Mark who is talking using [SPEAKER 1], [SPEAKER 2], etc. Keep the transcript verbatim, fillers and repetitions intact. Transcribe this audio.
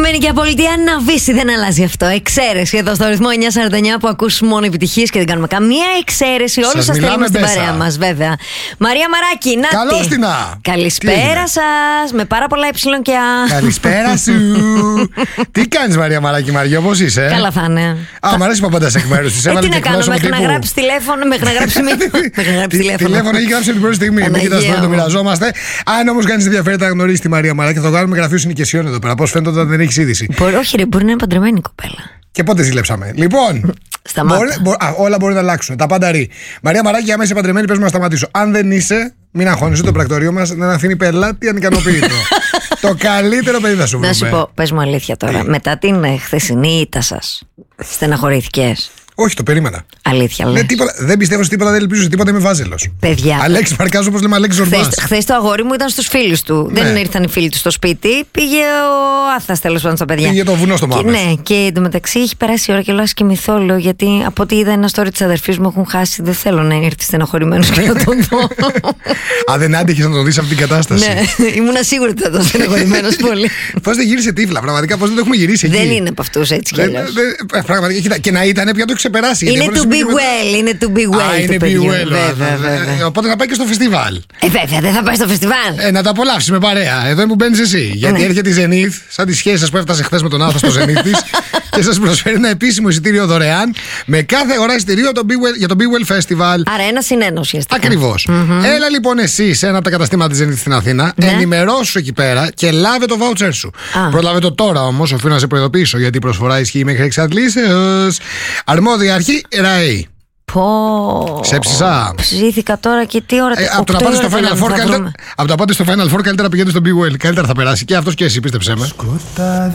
[SPEAKER 1] Δομηνική Πολιτεία να βύσει, δεν αλλάζει αυτό. Εξαίρεση εδώ στο ρυθμό εννιά σαράντα εννιά που ακούς μόνο επιτυχίες και δεν κάνουμε καμία εξαίρεση. Όλους σας θέλουμε στην παρέα μας, βέβαια. Μαρία Μαράκη, Νάτι.
[SPEAKER 2] Καλώς την α.
[SPEAKER 1] Καλησπέρα σας. Με πάρα πολλά ε και α.
[SPEAKER 2] Καλησπέρα σου. Τι κάνεις, Μαρία Μαράκη, Μαριό, πώς είσαι?
[SPEAKER 1] Καλά θα είναι.
[SPEAKER 2] Α, μ' αρέσει που απαντάς εκ μέρους της.
[SPEAKER 1] Ε, τι να κάνω, μέχρι να γράψει τηλέφωνο, μέχρι να γράψει τηλέφωνο.
[SPEAKER 2] Τηλέφωνο έχει γράψει την πρώτη στιγμή. Μην κοιτάς τώρα, το μοιραζόμαστε. Αν όμως κανείς ενδιαφέρεται να γνωρίσει τη Μαρία Μαράκη, θα το κάνουμε γραφείο συνοικιασιών εδώ πέρα. Πώς φαίνεται όταν δεν έχεις είδηση.
[SPEAKER 1] Μπορεί, όχι, ρε, μπορεί να είναι παντρεμένη η κοπέλα.
[SPEAKER 2] Και πότε ζήλεψαμε. Λοιπόν, μπορεί, μπο, α, όλα μπορεί να αλλάξουν. Τα πάντα ρί. Μαρία Μαράκη, άμα είσαι παντρεμένη, πες μου να σταματήσω. Αν δεν είσαι, μην αγχώνεσαι, το πρακτορείο μας δεν αφήνει πελάτη ανικανοποίητο. Το καλύτερο παιδί θα σου βρούμε.
[SPEAKER 1] Να σου πω, πες μου αλήθεια τώρα. Μετά την χθεσινή ήττα σας, στεναχωρήθηκες?
[SPEAKER 2] Όχι, το περίμενα.
[SPEAKER 1] Αλήθεια, λες?
[SPEAKER 2] Ναι, τίποτα, δεν πιστεύω σε τίποτα, δεν ελπίζω σε τίποτα, είμαι βάζελος.
[SPEAKER 1] Παιδιά.
[SPEAKER 2] Αλέξη Μαρκάζο, όπως λέμε, Αλέξη Ζορμπάς.
[SPEAKER 1] Χθες το αγόρι μου ήταν στους φίλους του. Ναι. Δεν ήρθαν οι φίλοι του στο σπίτι. Πήγε ο Άθας, τέλος πάντων, στα παιδιά.
[SPEAKER 2] Πήγε το βουνό στο Μάμες.
[SPEAKER 1] Ναι, και εντωμεταξύ έχει περάσει η ώρα και λέω, ας κοιμηθώ, λέω, γιατί από ό,τι είδα ένα story της αδερφής μου έχουν χάσει. Δεν θέλω να έρθει στεναχωρημένος και να τον δω.
[SPEAKER 2] Α, δεν άντυχες να τον δεις αυτή την κατάσταση.
[SPEAKER 1] Ναι, ήμουνα σίγουρη ότι θα ήταν στεναχωρημένος πολύ.
[SPEAKER 2] Πώς δεν γύρισε τύφλα, πραγματικά, πώς δεν το έχουμε γυρίσει εκεί.
[SPEAKER 1] Δεν είναι από αυτούς έτσι κι αλλιώς.
[SPEAKER 2] Πραγματικά, και να ήταν, πια το ξεπεράσει.
[SPEAKER 1] Είναι to be well, είναι to be well.
[SPEAKER 2] Α, είναι be well, βέβαια. Οπότε να πάει και στο φεστιβάλ.
[SPEAKER 1] Ε, βέβαια, δεν θα πάει στο φεστιβάλ.
[SPEAKER 2] Ε, να τα απολαύσει με παρέα. Εδώ που μπαίνεις εσύ. Γιατί έρχεται η Zenith, σαν τη σχέση σας που έφτασε χθες με τον Άθα στο Zenith της, και σας προσφέρει ένα επίσημο εισιτήριο δωρεάν με κάθε αγορά εισιτηρίο για το Be Well Festival.
[SPEAKER 1] Άρα ένα συν ένα ουσιαστικά.
[SPEAKER 2] Ακριβώς. Mm-hmm. Έλα λοιπόν εσύ σε ένα από τα καταστήματα της Zenith στην Αθήνα, ναι. Ενημερώσου εκεί πέρα και λάβε το voucher σου. Ah. Προλάβε το τώρα όμως, οφείλω να σε προειδοποιήσω, γιατί η προσφορά ισχύει μέχρι εξαντλήσεως. Αρμόδια αρχή, ΡΑΗ.
[SPEAKER 1] Πω.
[SPEAKER 2] Ξέψισα.
[SPEAKER 1] Ψήθηκα τώρα και τι ώρα.
[SPEAKER 2] Ε, από το να πάτε στο Final Four, καλύτερα, από το να πάτε στο Final Four, καλύτερα πηγαίνετε στο Be Well. Καλύτερα θα περάσει και αυτός και εσύ, πίστεψέ με.